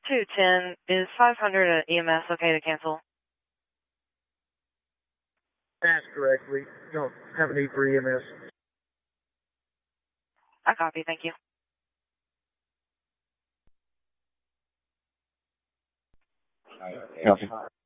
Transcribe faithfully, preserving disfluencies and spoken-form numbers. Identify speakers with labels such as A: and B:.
A: two ten, is five hundred at E M S okay to cancel?
B: That's correct. We don't have a need for E M S.
A: I copy, thank you.
C: Copy.